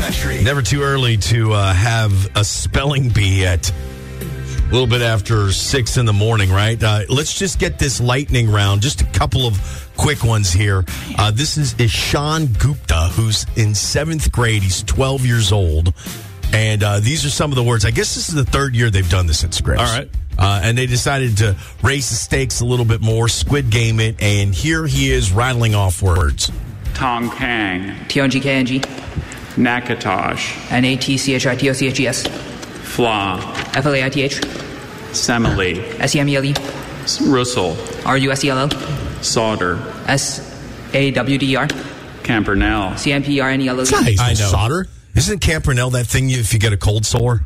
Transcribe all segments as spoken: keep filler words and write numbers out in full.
country. Never too early to uh, have a spelling bee at a little bit after six in the morning, right? Uh, let's just get this lightning round. Just a couple of quick ones here. Uh, this is Ishan Gupta, who's in seventh grade. He's twelve years old. And uh, these are some of the words. I guess this is the third year they've done this at Scripps. All right. Uh, and they decided to raise the stakes a little bit more, Squid Game it, and here he is rattling off words. Tong Kang, T O N G K N G, Nakatosh, N A T C H I T O C H E S, Flaw, F L A I T H, Semele, S E M E L E, Russell, R U S E L L, Sauter, S A W D E R, Campernell, C M P R N E L O E. Nice. I know. Solder? Isn't Campernell that thing you, if you get a cold sore?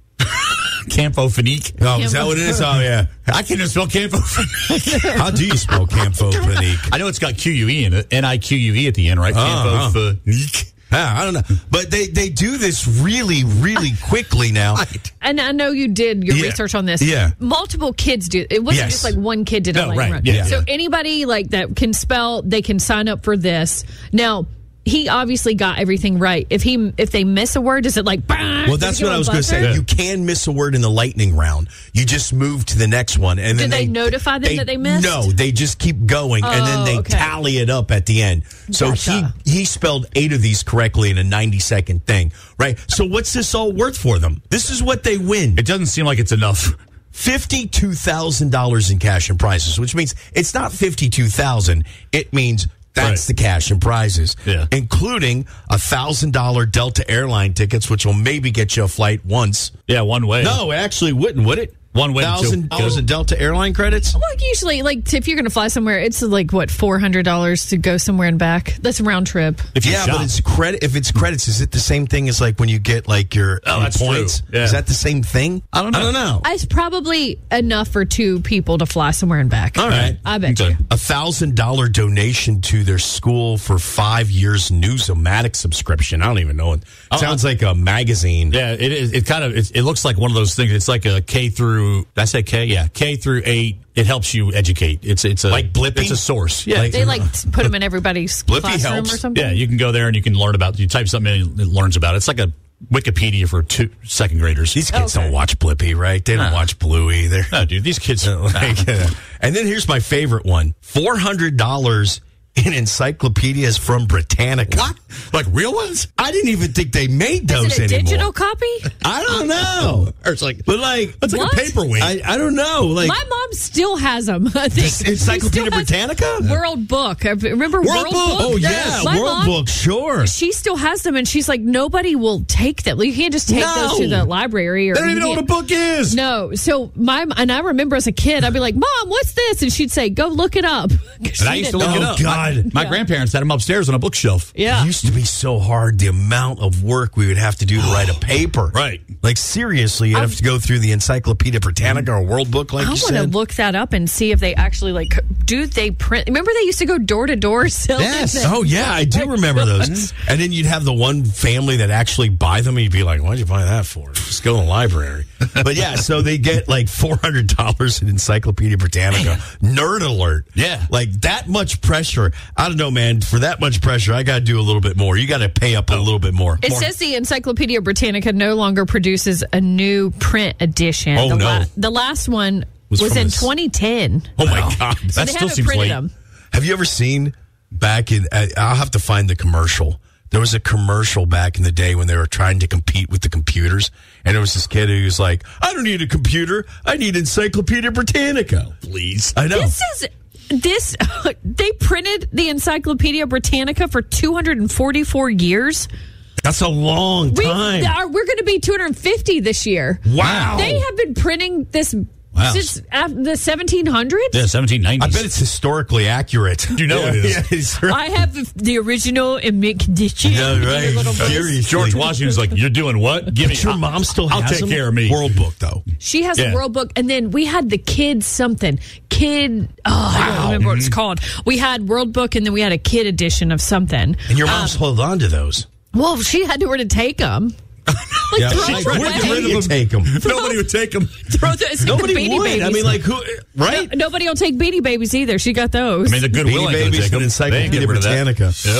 Campho-phenique. Oh, is that what it is? Oh, yeah. I can't even spell Campho-phenique. How do you spell Campho-phenique? I know it's got Q U E in it. N I Q U E at the end, right? Uh-huh. Campho-phenique. Yeah, I don't know. But they, they do this really, really quickly now. And I know you did your Yeah. research on this. Yeah. Multiple kids do. It wasn't Yes. just like one kid did a No, lightning right. round. Yeah. So Yeah. anybody like that can spell, they can sign up for this. Now, he obviously got everything right. If he if they miss a word, is it like bah, Well, that's what I was going to say. You can miss a word in the lightning round. You just move to the next one, and then Did they notify them that they missed? No, they just keep going, and then Oh, they okay. tally it up at the end. So Gotcha. he he spelled eight of these correctly in a ninety second thing, right? So what's this all worth for them? This is what they win. It doesn't seem like it's enough. fifty-two thousand dollars in cash and prizes, which means it's not fifty-two thousand dollars. It means that's Right. the cash and prizes, Yeah. including a one thousand dollars Delta airline tickets, which will maybe get you a flight once. Yeah, one way. No, it actually wouldn't, would it? One way to- one thousand dollars in Delta airline credits? Well, usually, like, if you're going to fly somewhere, it's like, what, four hundred dollars to go somewhere and back? That's a round trip. If you Yeah, shop. but it's credit. If it's credits, is it the same thing as like when you get like your Oh, your that's points? true. Yeah. Is that the same thing? I don't know. I don't know. It's probably enough for two people to fly somewhere and back. All right. I bet Okay. you. A thousand dollar donation to their school for five years Newsomatic subscription. I don't even know it. Oh, Sounds like a magazine. Yeah, it is. It kind of. It, it looks like one of those things. It's like a K through. Did I say K? Yeah, K through eight. It helps you educate. It's it's a Like Blippy? It's a source. Yeah, Like- They like put them in everybody's Blippy classroom helps. or something. yeah. You can go there and you can learn about. You type something in, it learns about it. It's like a Wikipedia for two second graders. These kids Okay. don't watch Blippy, right? They don't Nah. watch Blue either. No, dude, these kids. Like, uh, and then here's my favorite one: four hundred dollars in encyclopedias from Britannica. What? Like real ones? I didn't even think they made those Is it a anymore. digital copy? I don't know. Or it's like But like, that's like What? a paperweight. I, I don't know. Like, My mom still has them. I think. This Encyclopedia She still has Britannica? World Book. I Remember World, World, Book. Oh yeah, Yes. My World mom, Book. Sure. She still has them, and she's like, nobody will take them. You can't just take No. those to the library. Or They don't even you know what a can't- book is. No. So my and I remember as a kid, I'd be like, "Mom, what's this?" And she'd say, "Go look it up." 'Cause and I she used to didn't look know. it up. Oh, God. My, my grandparents had them upstairs on a bookshelf. Yeah. It used to be so hard, the amount of work we would have to do to write a paper. Right. Like, seriously, you'd have to go through the Encyclopedia Britannica or World Book, like I you want to said. look that up and see if they actually like do they print. Remember they used to go door to door selling. Yes. them? Oh, yeah, I do remember those. And then you'd have the one family that actually buy them, and you'd be like, why'd you buy that for? Just go to the library. But yeah, so they get like four hundred dollars in Encyclopedia Britannica. Nerd alert. Yeah. Like that much pressure. I don't know, man. For that much pressure, I got to do a little bit more. You got to pay up a little bit more. It More. says the Encyclopedia Britannica no longer produces a new print edition. Oh, the no. the last one Was was, from in this- twenty ten. Oh, my God. So That they still haven't seems printed late. them. Have you ever seen back in, uh, I'll have to find the commercial. There was a commercial back in the day when they were trying to compete with the computers. And there was this kid who was like, I don't need a computer. I need Encyclopedia Britannica. Please. I know. This is this. They printed the Encyclopedia Britannica for two hundred forty-four years. That's a long We time. are we're going to be two hundred fifty this year. Wow. They have been printing this Wow. since af- the seventeen hundreds. Yeah, seventeen I nineties. bet it's historically accurate. You know it is. Yeah, it's right. I have the, the original in mint condition. Yeah, right. Little voice. Seriously. George Washington's like, you're doing what? Give me. But your mom still I'll has take them? care of me. World Book, though. She has Yeah. a World Book, and then we had the Kid something. Kid, oh, I don't remember what it's called. We had World Book, and then we had a Kid edition of something. And your mom's held on to those. Well, she had nowhere to take them. Like, Yeah, throw like, them where away. do you take them? Nobody would take them. Throw the, it's like Nobody the Beanie would. Babies. I mean, like, who, right? No, nobody will take Beanie Babies either. She got those. I mean, the Goodwill Beanie ain't gonna Babies take and 'em. They ain't Encyclopedia getting rid of that. Britannica. Yep.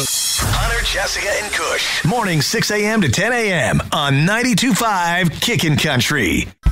Hunter, Jessica, and Kush. Morning six a.m. to ten a.m. on ninety-two point five Kickin' Country.